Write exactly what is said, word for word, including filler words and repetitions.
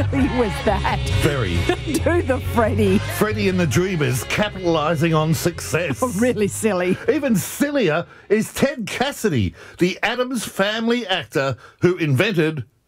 silly was that? Very. Do the Freddie. Freddie and the Dreamers capitalising on success. Really silly. Even sillier is Ted Cassidy, the Addams Family actor who invented